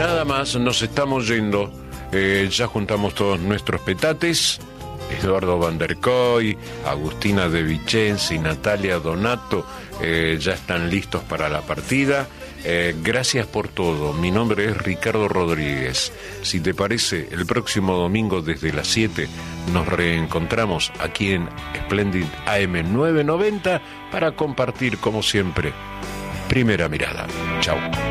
nada más, nos estamos yendo. Ya juntamos todos nuestros petates. Eduardo Van der Koy, Agustina De Vicenzi, Natalia Donato, ya están listos para la partida. Gracias por todo. Mi nombre es Ricardo Rodríguez. Si te parece, el próximo domingo desde las 7 nos reencontramos aquí en Splendid AM 990 para compartir, como siempre, Primera Mirada. Chau.